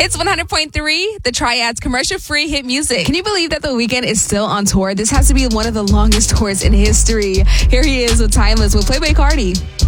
It's 100.3, the Triad's commercial-free hit music. Can you believe that The Weeknd is still on tour? This has to be one of the longest tours in history. Here he is with Timeless with Playboy Cardi.